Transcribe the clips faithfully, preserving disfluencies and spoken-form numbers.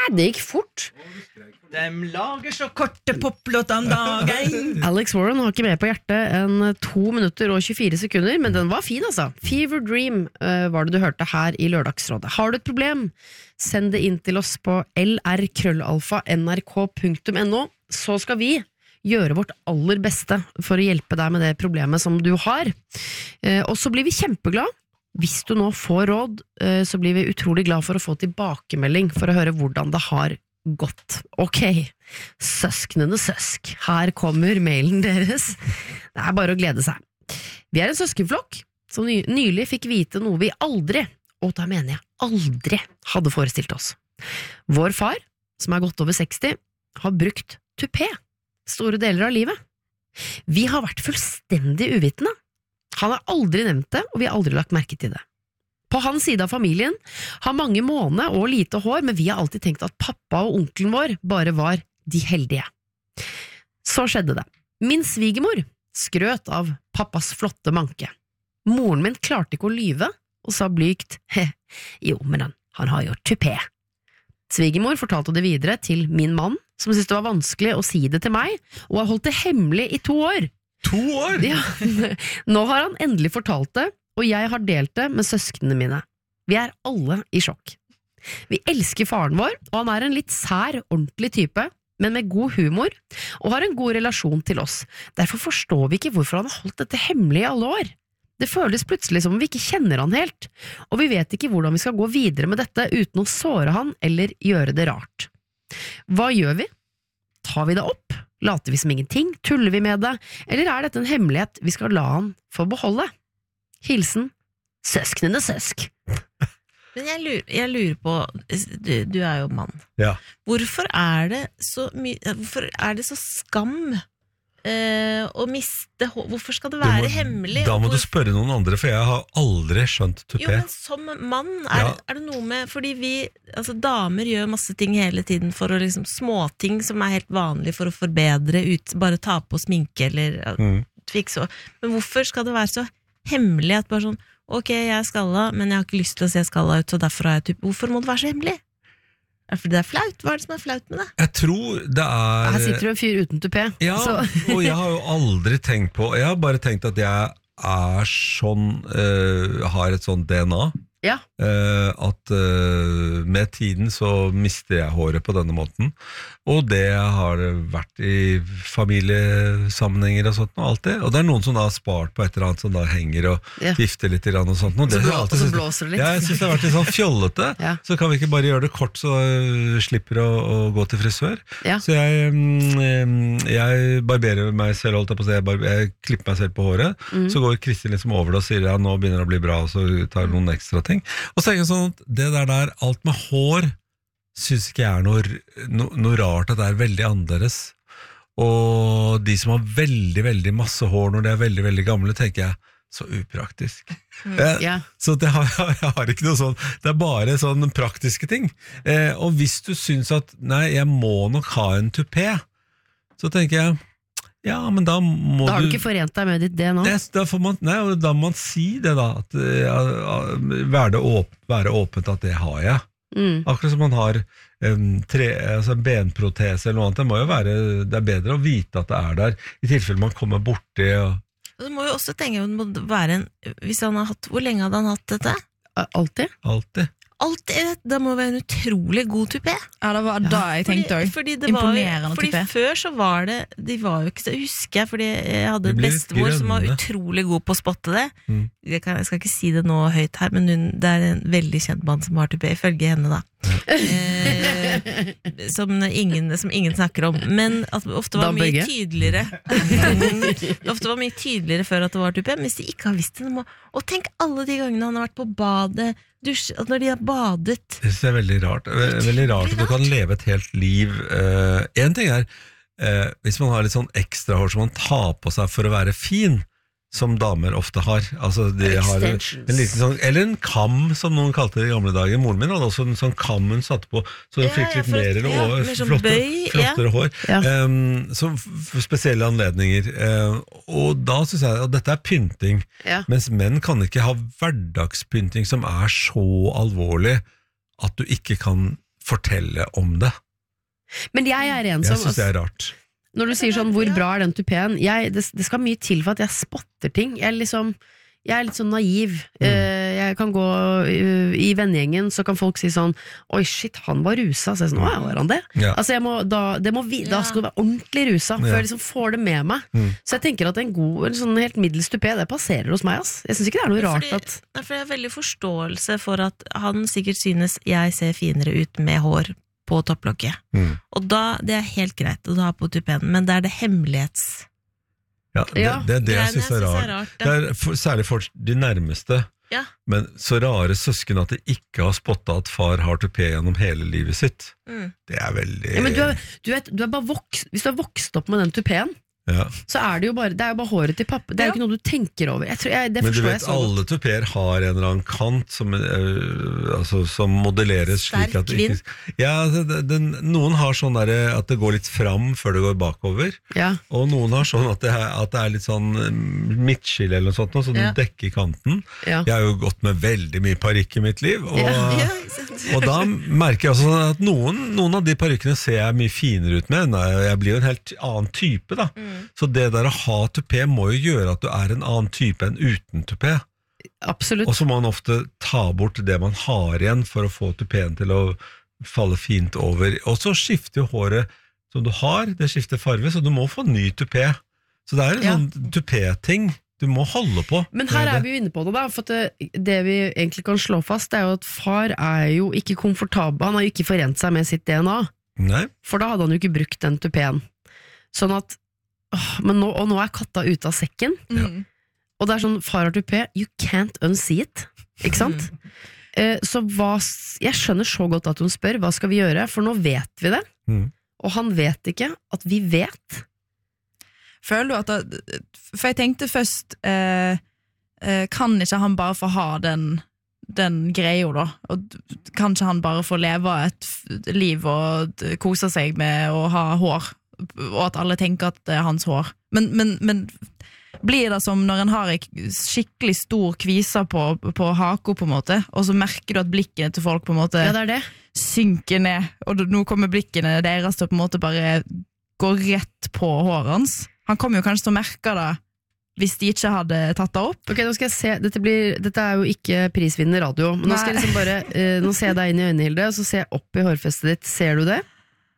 det gikk fort. Dem lager så korte poplåt om dagen. Alex Warren har ikke mer på hjertet enn to minutter og tjuefire sekunder, men den var fin altså. Fever Dream uh, var det du hørte her i Lørdagsrådet. Har du et problem? Send det inn til oss på l r krøllalfa n r k punktum n o, så skal vi gjøre vårt aller beste for å hjelpe deg med det problemet som du har. Uh, og så blir vi kjempeglad. Hvis du nå får råd, uh, så blir vi utrolig glad for å få tilbakemelding for å høre hvordan det har godt. Ok, søsknene søsk. Her kommer mailen deres. Det er bare å glede seg. Vi er en søskenflokk som ny nylig fikk vite noe vi aldri, og da mener jeg aldri, hadde forestilt oss. Vår far, som er godt over seksti, har brukt tupé store deler av livet. Vi har vært fullstendig uvitende. Han har aldri nevnt det, og vi har aldri lagt merke til det. På hans side av familien har mange måne og lite hår, men vi har alltid tenkt at pappa og onkelen vår bare var de heldige. Så skjedde det. Min svigermor skrøt av pappas flotte manke. Moren min klarte ikke å lyve, og sa blygt, «He, jo, men han, han har jo tupé». Svigermor fortalte det videre til min mann, som syntes det var vanskelig å si det til meg, og har holdt det hemmelig i to år. To år? Ja, nå har han endelig fortalt det, og jeg har delt det med søsknene mine. Vi er alle i sjokk. Vi elsker faren vår, og han er en litt sær, ordentlig type, men med god humor, og har en god relasjon til oss. Derfor forstår vi ikke hvorfor han har holdt dette hemmelig i alle år. Det føles plutselig som om vi ikke kjenner han helt, og vi vet ikke hvordan vi skal gå videre med dette uten å såre han eller gjøre det rart. Hva gjør vi? Tar vi det opp? Later vi som ingenting? Tuller vi med det? Eller er dette en hemmelighet vi skal la han få beholde? Hilsen, søsknene søsk. Men jeg lurer, jeg lurer på, du, du er jo mann. Ja. Hvorfor er det så mye, hvorfor er det så skam eh, å miste hår? Hvorfor skal det være må, hemmelig? Da må Hvor, du spørre noen andre, for jeg har aldri skjønt tupé. Jo, men som mann, er, Ja. er det noe med, fordi vi, altså damer gjør masse ting hele tiden for å liksom, småting som er helt vanlig for å forbedre ut, bare ta på sminke eller Mm. fikse. Men hvorfor skal det være så hemmelig at bare sånn, ok, jeg er skalla, men jeg har ikke lyst til å se skalla ut, så derfor har jeg typ, hvorfor må det være så hemmelig? Er det fordi det er flaut? Hva er det som er flaut med det? Jeg tror det er... Her sitter du en fyr uten tupé. Ja, så. og jeg har jo aldri tenkt på, jeg har bare tenkt at jeg er sånn, uh, har et sånt D N A, Ja. uh, at uh, med tiden så mister jeg håret på denne måten, og det har vært i familiesammenhenger og sånt og alt det, og det er noen som da har spart på et eller annet som da henger og Ja. vifter litt og sånt, og, det Så har blå- jeg alltid og så syntes- blåser det litt. Ja, jeg synes det har vært litt sånn fjollete, Ja. så kan vi ikke bare gjøre det kort så uh, slipper å, å gå til frisør. Ja. Så jeg, mm, jeg barberer meg selv, holdt jeg på å si, jeg, barber, jeg klipper meg selv på håret, Mm. så går Kristin liksom over det og sier ja, nå begynner det å bli bra, og så tar jeg noen ekstra ting. Og så er det sånn at det der der, alt med hår, synes ikke jeg er noe, no, noe rart at det er veldig annerledes. Og de som har veldig, veldig masse hår når de er veldig, veldig gamle, tenker jeg, så upraktisk. Eh, Ja. Så det har, jeg har ikke noe sånn, det er bare sånn praktiske ting. Eh, og hvis du synes at, nei, jeg må nok ha en tupé, så tenker jeg, ja, men da må Da har du du... ikke forent deg med ditt D N A. Det, da, får man, nei, og da må man si det da, at, ja, være, det åp, være åpent at det har jeg. Mm. Akkurat som man har um, tre, altså en benprotese eller noe annet, det må jo være, det er bedre å vite at det er der, i tilfelle man kommer borti og... Du må jo også tenke, det må være en, hvis han har hatt, hvor lenge hadde han hatt dette? Alltid. Alltid. Alt er, det må være en utrolig god tupé. Ja, det var da jeg tenkte Fordi, også. fordi det var, Imponerende fordi tupé. før så var det, de var jo ikke så, husker jeg, fordi jeg hadde De en blir bestemor som var grønne. utrolig god på å spotte det. Mm. Jeg, kan, jeg skal ikke si det nå høyt her, men hun, det er en veldig kjent mann som har tupé, ifølge henne da. Eh, som, ingen, som ingen snakker om. Men at det ofte var Dan mye Børge. tydeligere. Det ofte var mye tydeligere før at det var tupé, men hvis de ikke har visst det. de Må, og tenk alle de gangene han har vært på badet, dusj, at når de har badet. Det synes jeg er veldig rart. Ve- Veldig rart at du kan leve et helt liv. Uh, en ting er, uh, hvis man har litt sånn ekstra hår som man tar på seg for å være fin, som damer ofte har. Altså de har en, Extensions. en liten sånn, eller en kam, som noen kalte det i gamle dager. Moren min hadde også en sånn kam hun satte på, så hun Ja, fikk ja, litt for- mer, ja, og, mer sånn flottere, bøy, ja. flottere hår. Ja. Um, så for spesielle anledninger. Uh, og da synes jeg at dette er pynting, Ja. mens menn kan ikke ha hverdagspynting som er så alvorlig at du ikke kan fortelle om det. Men jeg er en Jeg som synes det er rart. Når du sier sånn, hvor bra er den tupeen jeg, det, det skal mye til for at jeg spotter ting. Jeg er, liksom, jeg er litt sånn naiv. Mm. Eh, jeg kan gå uh, i vennegjengen, så kan folk si sånn oi shit, han var rusa. Så jeg er sånn, å, var han det? Ja. Altså, jeg må, da, det må vi, da skal du være ordentlig rusa før Ja. jeg liksom får det med meg. Mm. Så jeg tenker at en god, en sånn helt middels tupé, det passerer hos meg, ass. Jeg synes ikke det er noe Men rart fordi- at Nei, for jeg har veldig forståelse for at han sikkert synes jeg ser finere ut med hår på topplokket. Mm. Og da, det er helt greit å ha på tupeen, men det er det hemmelighets... Ja, det, Ja, det er det jeg greiene synes er rart. rart. Det er for, særlig for de nærmeste, Ja. men så rare søsken at de ikke har spottet at far har tupé gjennom hele livet sitt. Mm. Det er veldig... ja, men du er, du vet, du er bare voks, hvis du har vokst opp med den tupeen, Ja. så er det jo bare, det er jo bare håret til pappa. Det er jo ikke noe du tenker over. Jeg tror, jeg, det Men du forstår jeg vet, så godt. alle tupeer har en eller annen kant som, øh, altså, som modelleres slik Sterk at det ikke, ja, det, den, Noen har sånn der, at det går litt fram før det går bakover, Ja. og noen har sånn at det er, at det er litt sånn midtskille eller noe sånt, så den Ja. dekker kanten. Ja. Jeg har jo gått med veldig mye parykk i mitt liv, og, Ja. Ja, ikke sant? og da merker jeg også at noen, noen av de parykkene ser jeg mye finere ut med. Nei, jeg blir jo en helt annen type da. Mm. Så det der å ha tupé må jo gjøre at du er en annen type enn uten tupé. Absolutt. Og så må man ofte ta bort det man har igjen for å få tupéen til å falle fint over. Og så skifter jo håret som du har, det skifter farve, så du må få ny tupé. Så det er en Ja. sånn tupé-ting du må holde på. Men her er vi jo inne på det, da. For at det, det vi egentlig kan slå fast, det er jo at far er jo ikke komfortabel. Han har jo ikke forent seg med sitt D N A, Nei, for da hadde han jo ikke brukt den tupeen. Sånn at åh, men nå, Og nå er katta ute av sekken. Mm. Og det er sånn, far har tupé, you can't unsee it. Ikke sant? Eh, så hva s- Jeg skjønner så godt at hun spør, hva skal vi gjøre? For nå vet vi det. Mm. Og han vet ikke at vi vet. Føler du at det, For jeg tenkte først eh, eh, Kan ikke han bare få ha den Den greia da Og d- kan ikke han bare få leve et f- liv Og d- kose seg med å ha hår Og at alle tenker at det er hans hår. Men, men, men blir det som når en har en skikkelig stor kvisa på, på hako på en måte, og så merker du at blikkene til folk på en måte Ja, det er det. synker ned, og nå kommer blikkene deres til å på en måte bare gå rett på håret hans. Han kommer jo kanskje til å merke det hvis de ikke hadde tatt det opp. Ok, nå skal jeg se, dette, blir, dette er jo ikke prisvinnende radio, men nå skal jeg liksom bare eh, Nå ser jeg deg inn i øynene, Hilde, og så ser jeg opp i hårfestet ditt. Ser du det?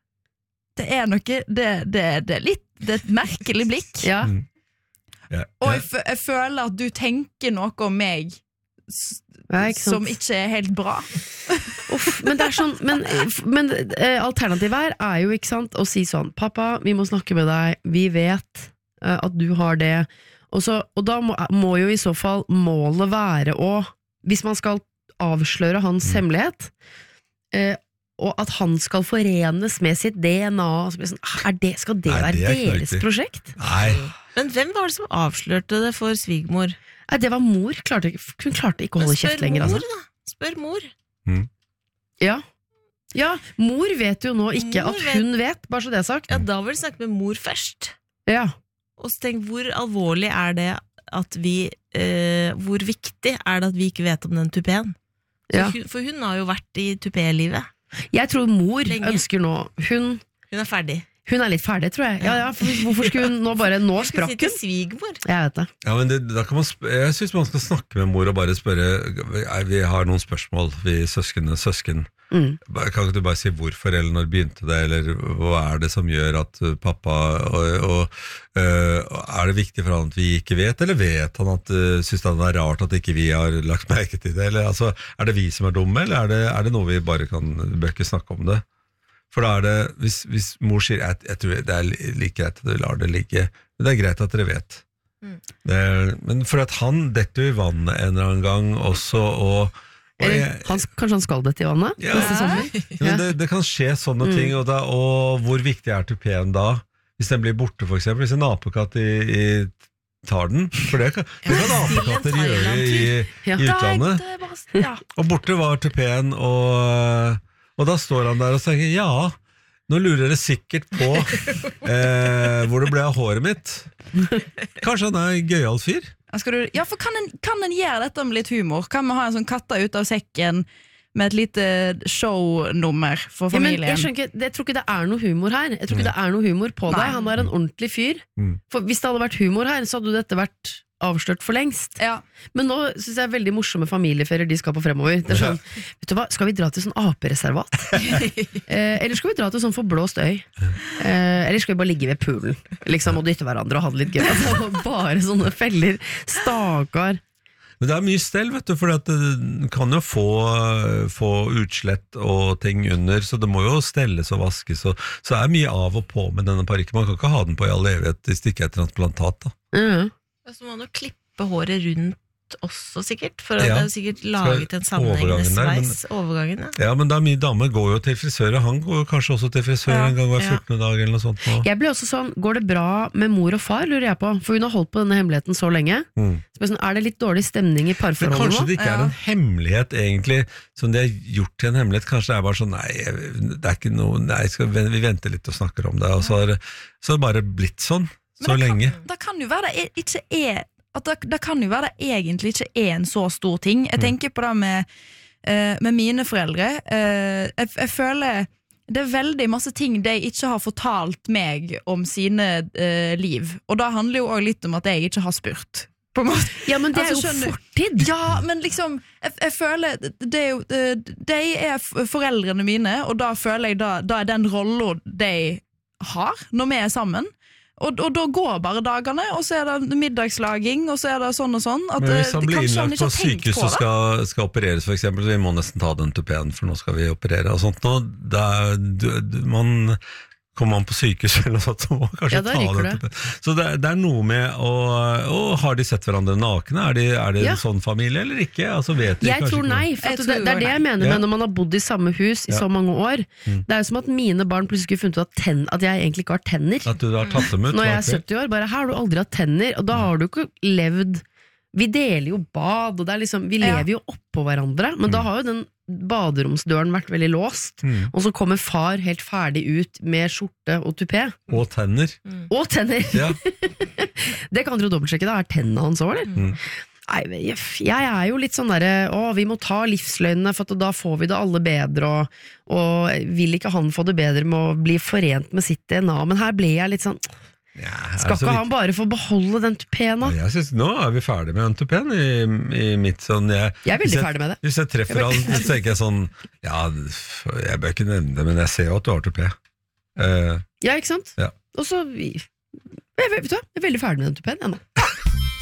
Det er noe, det, det, det er litt, det er et merkelig blikk. Ja. Mm. ja. Og jeg, fø- jeg føler at du tenker noe om meg s- Ja, ikke sant? som ikke er helt bra. Uff, men det er sånn Men, men eh, alternativet her er jo ikke sant å si sånn: pappa, vi må snakke med deg, vi vet eh, at du har det. Og, så, og da må, må jo i så fall målet være å, hvis man skal avsløre hans hemmelighet, eh, og at han skal forenes med sitt D N A, så blir det sånn, er det, skal det Nei, være det er ikke deres riktig. prosjekt? Nei. Men hvem var det som avslørte det for svigermor? Nei, det var mor. Klarte, ikke- hun klarte ikke å holde kjeft lenger. mor, Altså. da. Spør mor. Ja. ja, mor vet jo nå ikke Mor at vet- hun vet, bare så det er sagt. Ja, da vil du snakke med mor først. Ja. Og så tenk, hvor alvorlig er det at vi eh, Hvor viktig er det at vi ikke vet om den tupeen? Så Ja. hun, for hun har jo vært i tupélivet. Jeg tror mor Lenge. ønsker nå Hun, Hun er ferdig. hun er litt ferdig, tror jeg. Ja, ja, for hvorfor skulle hun nå bare Nå Hun skal si sprakk til hun. svigermor. Jeg vet det. Ja, men det, da kan man sp Jeg synes man skal snakke med mor og bare spørre. Nei, vi har noen spørsmål, vi søskene, søsken. Mm. Ba- Kan ikke du bare si hvorfor, eller når begynte det, eller hva er det som gjør at uh, pappa og, og uh, er det viktig for han at vi ikke vet, eller vet han at uh, synes han det er rart at ikke vi har lagt merke til det, eller altså, er det vi som er dumme, eller er det, er det noe vi bare kan, bør ikke snakke om det? For da er det, hvis, hvis mor sier, jeg, jeg tror det er li- like greit at du lar det ligge, men det er greit at dere vet. Mm. Det er, men for at han detter jo i vannet en eller annen gang også, og Og Eller, jeg- han, kanskje han skal dette i vannet Ja. neste sommer? Men det, det kan skje sånne Mm. ting, og, da, og hvor viktig er tupeen da? Hvis den blir borte, for eksempel. Hvis en apekatt i, i tar den, for det kan, det kan apekatter gjøre i, Ja. i utlandet. Det er bare, ja. Og borte var tupeen, og, og da står han der og tenker, ja, nå lurer dere sikkert på eh, hvor det ble av håret mitt. Kanskje han er en gøyal fyr? Skal du, ja, for kan en, kan en gjøre dette med litt humor? Kan vi ha en sånn katta ut av sekken med et lite shownummer for Ja, men familien. jeg, skjønner ikke, jeg tror ikke det er noe humor her. Jeg tror ikke det er noe humor på Nei. deg. Han er en ordentlig fyr. Mm. For hvis det hadde vært humor her, så hadde jo dette vært avslørt for lengst. Ja. Men nå synes jeg det er veldig morsomme familieferier de skal på fremover. Det er sånn, vet du hva, skal vi dra til sånn apereservat? eh, eller skal vi dra til sånn forblåst øy? Eh, eller skal vi bare ligge ved poolen liksom, og dytte hverandre og ha det litt gøy? Altså, bare sånne feller. Stakar. Men det er mye stell, vet du, for det kan jo få, få utslett og ting under, så det må jo stelles og vaskes, og, så det er mye av og på med denne parykken. Man kan ikke ha den på i all evighet hvis det ikke er transplantat. Da. Mm. Så må man jo klippe håret rundt også sikkert, for Ja. det er jo sikkert laget en sammenhengende Overgangen der, men- sveis. Overgangen, ja. Ja, men da mye damer går jo til frisør, og han går kanskje også til frisør Ja. en gang hver Ja. fjortende dag eller noe sånt. Nå. Jeg ble også sånn, går det bra med mor og far, lurer jeg på? For hun har holdt på denne hemmeligheten så lenge. Mm. Så jeg er sånn, er det litt dårlig stemning i Men parforholdet kanskje nå? det ikke er Ja. en hemmelighet egentlig, som de har gjort til en hemmelighet. Kanskje det er bare sånn, nei, det er ikke noe, nei, skal, vi vi venter litt og snakker om det, og så har det, så har det bare blitt sånn, så Men det lenge. Kan, det kan jo være det ikke er at det, det kan jo være det egentlig ikke er en så stor ting. Jeg tenker på det med, eh, med mine foreldre. Eh, jeg, jeg føler det er veldig masse ting de ikke har fortalt meg om sine eh, liv. Og det handler jo også litt om at jeg ikke har spurt. På en måte. Ja, men det er Altså, jo skjønner- fortid! Ja, men liksom Jeg, jeg føler det er jo, eh, De er f- foreldrene mine, og da føler jeg da, da er den rollen de har når vi er sammen. Og, og da går bare dagene, og så er det middagslaging, og så er det sånn og sånn. At Men hvis det- han blir kanskje han innlagt ikke på har tenkt sykehus på og det. skal, skal opereres for eksempel, så vi må nesten ta den tupeen, for nå skal vi operere og sånt nå, det er, du, du, man kommer man på sykehus eller noe sånt, så må man kanskje Ja, da ta ryker den det. tupeen. Så det, det er noe med å, å har de sett hverandre nakne? Er, de, er det Ja. en sånn familie eller ikke? Altså vet de Jeg kanskje tror ikke noe. nei, for Jeg at tror det, det er det jeg nei. mener Ja. med når man har bodd i samme hus i Ja. så mange år. Mm. Det er jo som at mine barn plutselig skulle funnet ut at, tenn, at jeg egentlig ikke har tenner. At du har tatt dem ut? Når jeg er hver kveld? sytti år, bare her har du aldri hatt tenner, og da har du ikke levd. Vi deler jo bad, og det er liksom, vi Ja. lever jo oppå hverandre, men da har jo den baderomsdøren vært veldig låst, Mm. og så kommer far helt ferdig ut med skjorte og tupé. Og tenner. Og tenner! Ja. Det kan dere jo dobbeltsjekke, da. Er tennene hans òg, eller? Mm. Nei, men jeg, jeg er jo litt sånn derre, å, vi må ta livsløgnene, for at da får vi det alle bedre, og, og vil ikke han få det bedre med å bli forent med sitt D N A, men her ble jeg litt sånn, Ja, skal altså, ikke han bare få beholde den tupeen da? Jeg synes, nå er vi ferdig med antupeen i, i mitt sånn jeg, Jeg er hvis veldig ferdig med det. Hvis jeg treffer han, så tenker jeg sånn ja, jeg bør ikke nevne det, men jeg ser jo at du har tupé. Uh, Ja, ikke sant? Ja. Og så, jeg, vet du hva, jeg er veldig ferdig med den tupeen, jeg nå.